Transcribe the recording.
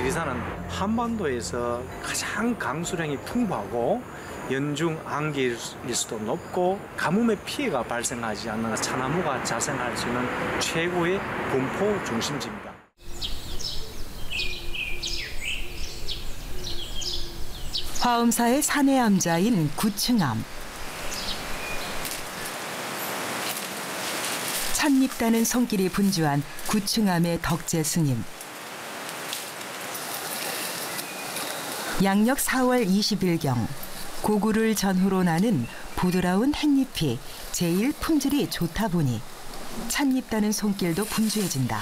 지리산은 한반도에서 가장 강수량이 풍부하고 연중 안개일수도 높고 가뭄의 피해가 발생하지 않는 차나무가 자생할 수 있는 최고의 분포 중심지입니다. 화엄사의 산해암자인 구층암. 찻잎 따는 손길이 분주한 구층암의 덕제 스님. 양력 4월 20일경 고구를 전후로 나는 부드러운 햇잎이 제일 품질이 좋다 보니 찻잎 따는 손길도 분주해진다.